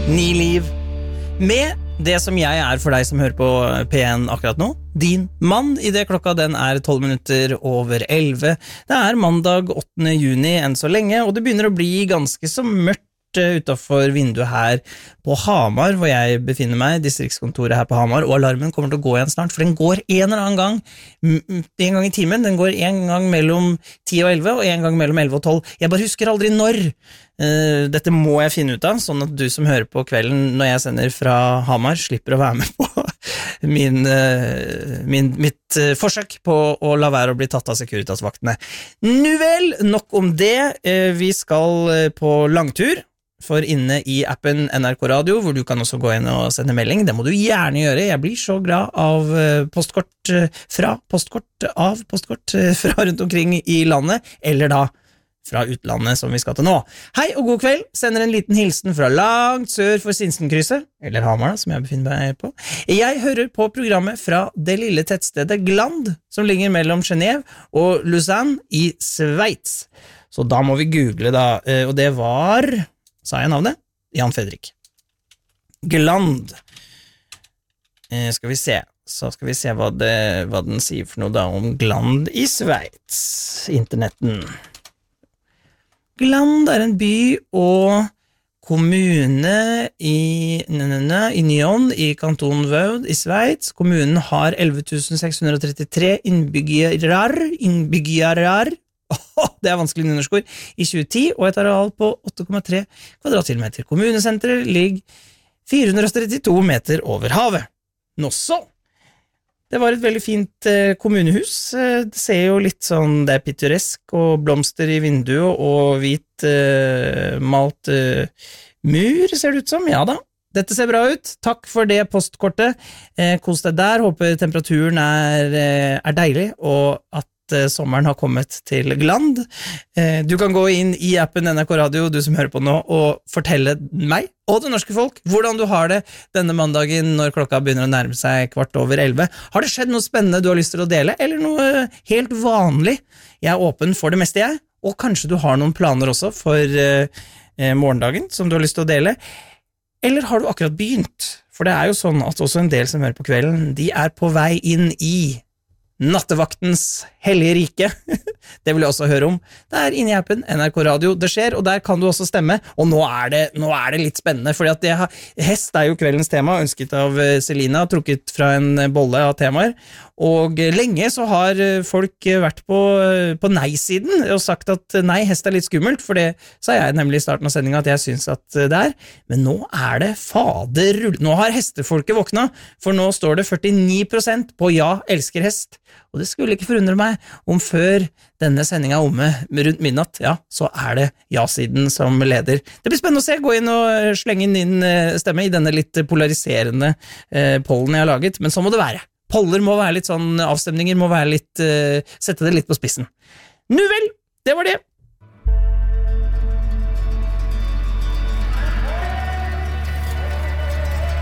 Ni liv. Med det som jeg for deg som hører på P1 akkurat nå, din mann, I det klokka den 12 minutter over 11. Det mandag 8. juni enn så lenge, og det begynner å bli ganske så mørkt utenfor vinduet her på Hamar, hvor jeg befinner meg, distriktskontoret her på Hamar, og alarmen kommer til å gå igjen snart, for den går en eller annen gang, en gang I timen, den går en gang mellom 10 og 11, og en gang mellom 11 og 12. Jeg bare husker aldri når. Dette må jeg finne ut av, sånn at du som hører på kvelden når jeg sender fra Hamar, slipper å være med på mitt forsøk på å la være å bli tatt av Securitas-vaktene. Nu vel, nok om det. Vi skal på langtur, for inne I appen NRK Radio, hvor du kan også gå inn og sende melding. Det må du gjerne gjøre. Jeg blir så glad av postkort fra rundt omkring I landet, eller da fra utlandet som vi skal til nå. Hei og god kveld, sender en liten hilsen fra langt sør for Sinsenkrysset, eller Hamar som jeg befinner meg på. Jeg hører på programmet fra det lille tettstedet Gland, som ligger mellom Genève og Lausanne I Sveits. Så da må vi google da, og det var, sa jeg navnet? Jan Fredrik. Gland. Skal vi se. Så skal vi se hva den sier for noe da om Gland I Sveits. Internetten. Gland en by og kommune I Nyon I kanton Vaud I Sveits. Kommunen har 11.633 innbyggere. Det vanskelig underskår I 2010, og et areal på 8,3 kvadratkilometer. Kommunesenteret ligger 432 meter over havet. Nå så! Det var et veldig fint kommunehus. Det ser jo litt sånn, det pittoresk, og blomster I vinduet, og hvit malt mur, ser det ut som. Ja da, dette ser bra ut. Takk for det postkortet. Kos deg der, håper temperaturen deilig, og at sommeren har kommet til Gland. Du kan gå inn I appen NRK Radio, du som hører på nå, og fortelle meg og det norske folk hvordan du har det denne mandagen når klokka begynner å nærme seg 11:15. Har det skjedd noe spennende du har lyst til å dele, eller noe helt vanlig? Jeg åpen for det meste jeg, og kanskje du har noen planer også for morgendagen som du har lyst til å dele. Eller har du akkurat begynt? For det jo sånn at også en del som hører på kvelden, de på vei inn I Nattevaktens hellige rike. Det vil jeg også høre om. Det inne I appen NRK Radio. Det skjer, og der kan du også stemme. Og nå det litt spennende, fordi at hest jo kveldens tema, ønsket av Selina, trukket fra en bolle av temaer. Og lenge så har folk vært på nei-siden og sagt at nei, hest litt skummelt, for det sa jeg nemlig I starten av sendingen at jeg synes at det Men nå det fader, nå har hestefolket våkna, for nå står det 49% på ja, elsker hest. Og det skulle ikke forundre meg om før denne sendingen omme rundt midnatt, ja, så det ja-siden som leder. Det blir spennende å se, gå inn og slenge inn stemme I denne litt polariserende pollen jeg har laget, men så må det være. Poller må være litt sånn, avstemninger må være litt, sette det litt på spissen. Nu vel, det var det.